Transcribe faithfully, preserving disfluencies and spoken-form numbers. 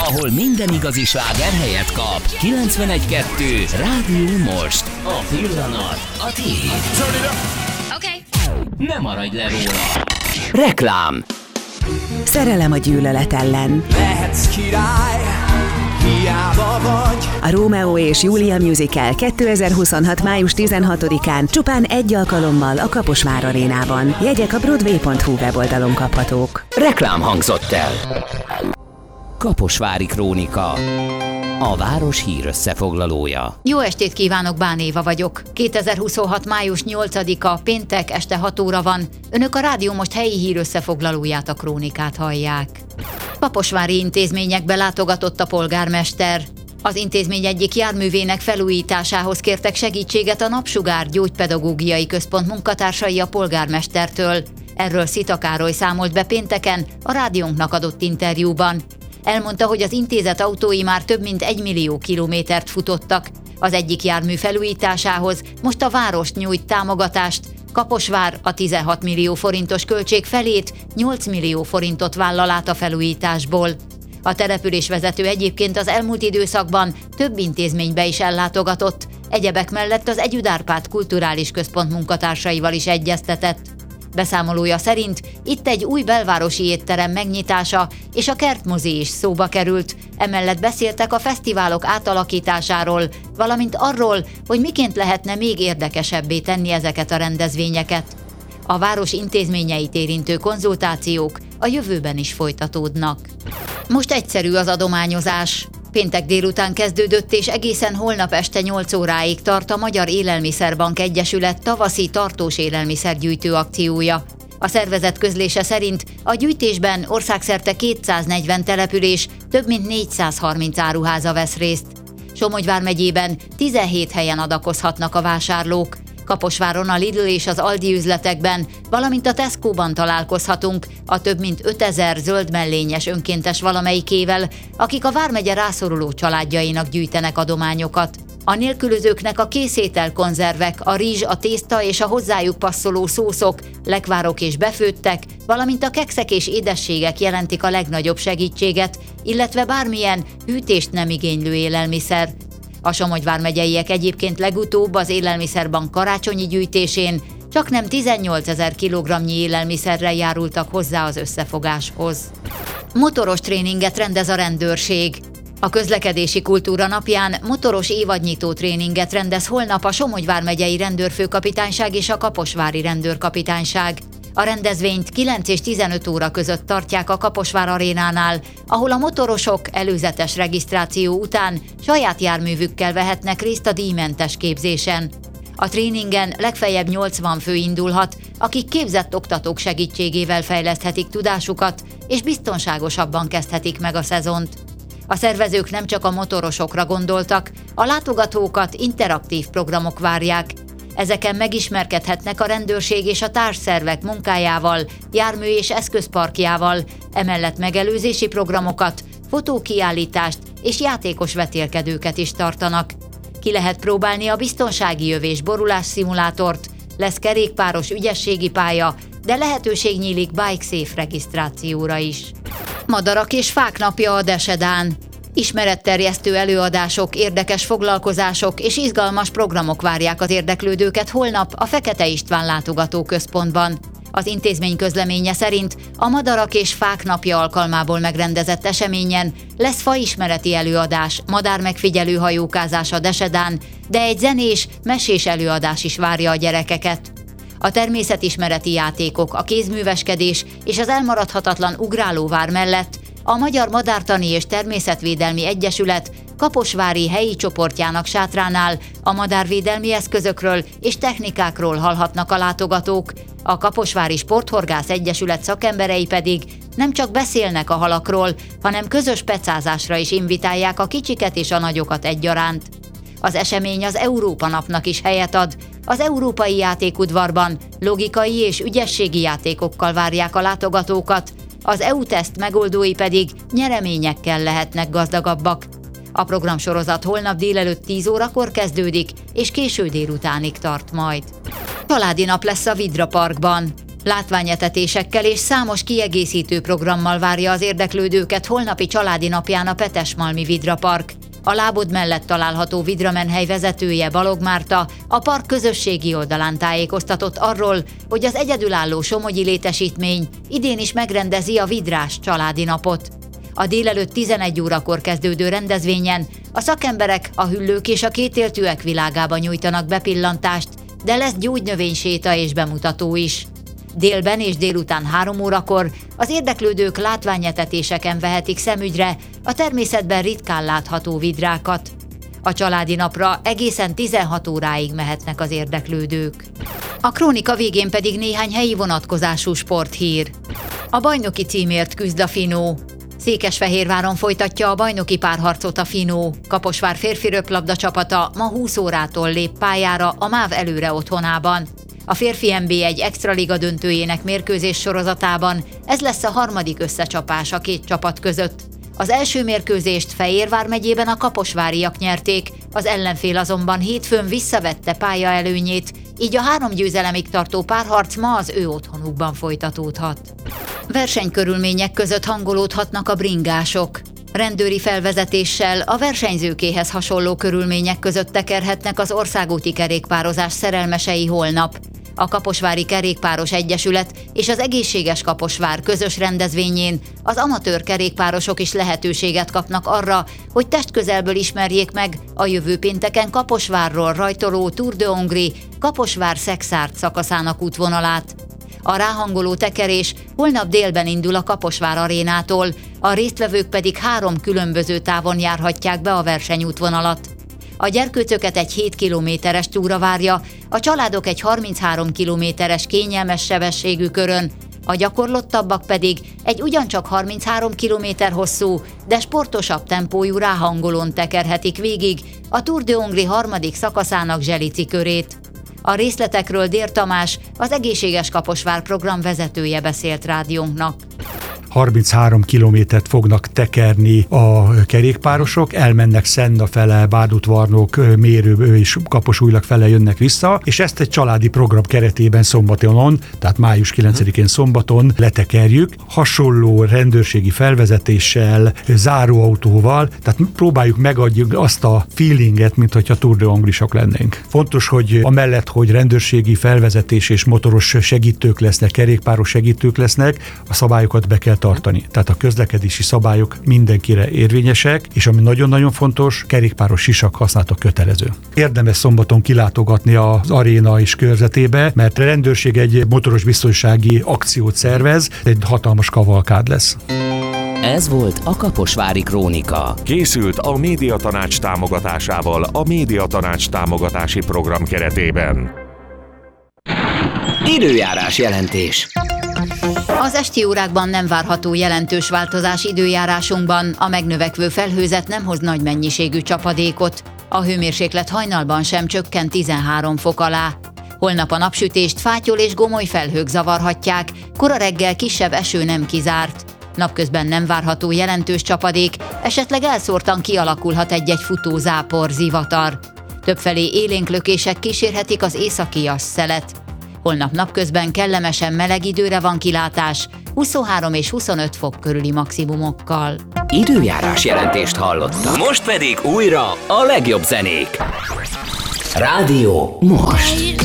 ahol minden igazi sláger helyet kap. kilencvenegy kettő Rádió Most. A pillanat a tiéd. Oké. Ne maradj le róla. Reklám. Szerelem a gyűlölet ellen. Lehetsz király, hiába vagy. A Rómeó és Júlia Musical kétezer-huszonhat. május tizenhatodikán csupán egy alkalommal a Kaposvár Arénában. Jegyek a broadway pont hu weboldalon kaphatók. Reklám hangzott el. Kaposvári Krónika. A város hír összefoglalója. Jó estét kívánok, Bán Éva vagyok. kétezer-huszonhat. május nyolcadika, péntek este hat óra van. Önök a Rádió Most helyi hír összefoglalóját, a Krónikát hallják. Kaposvári intézményekbe látogatott a polgármester. Az intézmény egyik járművének felújításához kértek segítséget a Napsugár Gyógypedagógiai Központ munkatársai a polgármestertől. Erről Szita Károly számolt be pénteken a rádiónknak adott interjúban. Elmondta, hogy az intézet autói már több mint egy millió kilométert futottak. Az egyik jármű felújításához most a város nyújt támogatást. Kaposvár a tizenhat millió forintos költség felét, nyolc millió forintot vállal át a felújításból. A településvezető egyébként az elmúlt időszakban több intézménybe is ellátogatott, egyebek mellett az Együd Árpád Kulturális Központ munkatársaival is egyeztetett. Beszámolója szerint itt egy új belvárosi étterem megnyitása és a kertmozi is szóba került, emellett beszéltek a fesztiválok átalakításáról, valamint arról, hogy miként lehetne még érdekesebbé tenni ezeket a rendezvényeket. A város intézményeit érintő konzultációk a jövőben is folytatódnak. Most egyszerű az adományozás. Péntek délután kezdődött és egészen holnap este nyolc óráig tart a Magyar Élelmiszerbank Egyesület tavaszi tartós élelmiszergyűjtő akciója. A szervezet közlése szerint a gyűjtésben országszerte kétszáznegyven település, több mint négyszázharminc áruháza vesz részt. Somogy vármegyében tizenhét helyen adakozhatnak a vásárlók. Kaposváron a Lidl és az Aldi üzletekben, valamint a Tesco-ban találkozhatunk a több mint ötezer zöldmellényes önkéntes valamelyikével, akik a vármegye rászoruló családjainak gyűjtenek adományokat. A nélkülözőknek a készételkonzervek, a rizs, a tészta és a hozzájuk passzoló szószok, lekvárok és befőttek, valamint a kekszek és édességek jelentik a legnagyobb segítséget, illetve bármilyen hűtést nem igénylő élelmiszer. A Somogy vármegyeiek egyébként legutóbb az Élelmiszerbank karácsonyi gyűjtésén csaknem tizennyolcezer kilogramnyi élelmiszerrel járultak hozzá az összefogáshoz. Motoros tréninget rendez a rendőrség. A közlekedési kultúra napján motoros évadnyitó tréninget rendez holnap a Somogy vármegyei rendőrfőkapitányság és a kaposvári rendőrkapitányság. A rendezvényt kilenc és tizenöt óra között tartják a Kaposvár Arénánál, ahol a motorosok előzetes regisztráció után saját járművükkel vehetnek részt a díjmentes képzésen. A tréningen legfeljebb nyolcvan fő indulhat, akik képzett oktatók segítségével fejleszthetik tudásukat, és biztonságosabban kezdhetik meg a szezont. A szervezők nem csak a motorosokra gondoltak, a látogatókat interaktív programok várják. Ezeken megismerkedhetnek a rendőrség és a társszervek munkájával, jármű és eszközparkjával, emellett megelőzési programokat, fotókiállítást és játékos vetélkedőket is tartanak. Ki lehet próbálni a biztonsági jövés borulás szimulátort, lesz kerékpáros ügyességi pálya, de lehetőség nyílik Bike Safe regisztrációra is. Madarak és fák napja a Desedán. Ismeretterjesztő előadások, érdekes foglalkozások és izgalmas programok várják az érdeklődőket holnap a Fekete István látogatóközpontban. Az intézmény közleménye szerint a Madarak és Fák napja alkalmából megrendezett eseményen lesz faismereti előadás, madármegfigyelő hajókázás a Desedán, de egy zenés, mesés előadás is várja a gyerekeket. A természetismereti játékok, a kézműveskedés és az elmaradhatatlan ugrálóvár mellett a Magyar Madártani és Természetvédelmi Egyesület kaposvári helyi csoportjának sátránál a madárvédelmi eszközökről és technikákról hallhatnak a látogatók, a Kaposvári Sporthorgász Egyesület szakemberei pedig nem csak beszélnek a halakról, hanem közös pecázásra is invitálják a kicsiket és a nagyokat egyaránt. Az esemény az Európa napnak is helyet ad. Az európai játékudvarban logikai és ügyességi játékokkal várják a látogatókat, az é u-teszt megoldói pedig nyereményekkel lehetnek gazdagabbak. A programsorozat holnap délelőtt tíz órakor kezdődik, és késő délutánig tart majd. Családi nap lesz a Vidra Parkban. Látványetetésekkel és számos kiegészítő programmal várja az érdeklődőket holnapi családi napján a Petesmalmi Vidra Park. A lábod mellett található Vidramenhely vezetője, Balog Márta a park közösségi oldalán tájékoztatott arról, hogy az egyedülálló somogyi létesítmény idén is megrendezi a Vidrás családi napot. A délelőtt tizenegy órakor kezdődő rendezvényen a szakemberek a hüllők és a kétéltűek világába nyújtanak bepillantást, de lesz gyógynövényséta és bemutató is. Délben és délután három órakor az érdeklődők látványetetéseken vehetik szemügyre a természetben ritkán látható vidrákat. A családi napra egészen tizenhat óráig mehetnek az érdeklődők. A krónika végén pedig néhány helyi vonatkozású sporthír. A bajnoki címért küzd a Finó. Székesfehérváron folytatja a bajnoki párharcot a Finó. Kaposvár férfi röplabda csapata ma húsz órától lép pályára a MÁV Előre otthonában. A férfi en bé egy extraliga döntőjének mérkőzés sorozatában ez lesz a harmadik összecsapás a két csapat között. Az első mérkőzést Fejérvár megyében a kaposváriak nyerték, az ellenfél azonban hétfőn visszavette pályaelőnyét, így a három győzelemig tartó párharc ma az ő otthonukban folytatódhat. Versenykörülmények között hangolódhatnak a bringások. Rendőri felvezetéssel a versenyzőkéhez hasonló körülmények között tekerhetnek az országúti kerékpározás szerelmesei holnap. A Kaposvári Kerékpáros Egyesület és az Egészséges Kaposvár közös rendezvényén az amatőr kerékpárosok is lehetőséget kapnak arra, hogy testközelből ismerjék meg a jövő pénteken Kaposvárról rajtoló Tour de Hongrie Kaposvár-Szexárd szakaszának útvonalát. A ráhangoló tekerés holnap délben indul a Kaposvár arénától, a résztvevők pedig három különböző távon járhatják be a versenyútvonalat. A gyerkőcöket egy hét kilométeres túra várja, a családok egy harminchárom kilométeres kényelmes sebességű körön, a gyakorlottabbak pedig egy ugyancsak harminchárom kilométer hosszú, de sportosabb tempójú ráhangolón tekerhetik végig a Tour de Hongrie harmadik szakaszának Zselici körét. A részletekről Dér Tamás, az Egészséges Kaposvár program vezetője beszélt rádiónknak. harminchárom kilométert fognak tekerni a kerékpárosok, elmennek Szenna fele, Bádut-Varnók, Mérő és Kaposújlag fele jönnek vissza, és ezt egy családi program keretében szombaton, tehát május kilencedikén szombaton letekerjük, hasonló rendőrségi felvezetéssel, záróautóval, tehát próbáljuk megadjuk azt a feelinget, mint hogyha Tour de Hongrie-sok lennénk. Fontos, hogy amellett, hogy rendőrségi felvezetés és motoros segítők lesznek, kerékpáros segítők lesznek, a szabályokat be kell tartani. Tehát a közlekedési szabályok mindenkire érvényesek, és ami nagyon-nagyon fontos, kerékpáros sisak használata kötelező. Érdemes szombaton kilátogatni az aréna és körzetébe, mert a rendőrség egy motoros biztonsági akciót szervez, egy hatalmas kavalkád lesz. Ez volt a Kaposvári Krónika. Készült a Médiatanács támogatásával a Médiatanács támogatási program keretében. Időjárás jelentés. Az esti órákban nem várható jelentős változás időjárásunkban, a megnövekvő felhőzet nem hoz nagy mennyiségű csapadékot. A hőmérséklet hajnalban sem csökken tizenhárom fok alá. Holnap a napsütést fátyol és gomoly felhők zavarhatják, kora reggel kisebb eső nem kizárt. Napközben nem várható jelentős csapadék, esetleg elszórtan kialakulhat egy-egy futó zápor, zivatar. Többfelé élénk lökések kísérhetik az északi szelet. Holnap napközben kellemesen meleg időre van kilátás, huszonhárom és huszonöt fok körüli maximumokkal. Időjárás jelentést hallottak. Most pedig újra a legjobb zenék. Rádió Most.